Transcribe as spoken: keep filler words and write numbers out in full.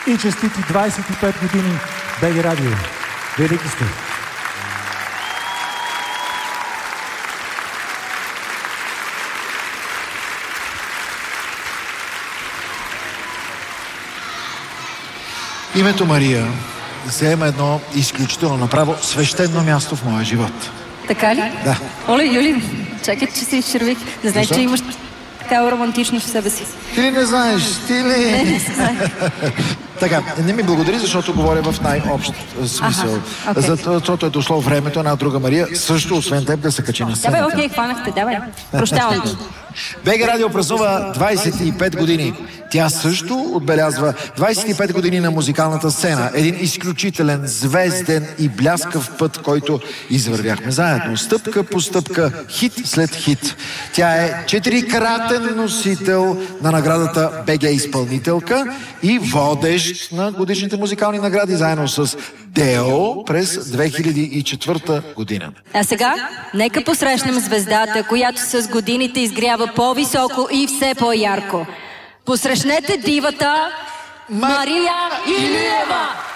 и честити двайсет и пет години БГ Радио. Велики сте! Името Мария заема едно изключително направо свещено място в моя живот. Така ли? Да. Оле, Юли, чакай, че се изчервих. Не знаеш, че имаш такава романтичност в себе си. Ти ли не знаеш? Ти ли? Не, не знае. Така, не ми благодари, защото говоря в най-общ смисъл. Аха, okay. Защото е дошло времето една друга Мария, също освен теб, да се качи на сцената. Давай, окей, хванахте, давай. Прощавам ти. БГ Радио празнува двайсет и пет години. Тя също отбелязва двайсет и пет години на музикалната сцена. Един изключителен, звезден и бляскав път, който извървяхме заедно. Стъпка по стъпка, хит след хит. Тя е четирикратен носител на наградата БГ изпълнителка и водещ на годишните музикални награди заедно с Део през две хиляди и четвърта година. А сега, нека посрещнем звездата, която с годините изгрява по-високо и все по-ярко. Посрещнете дивата Мария Илиева!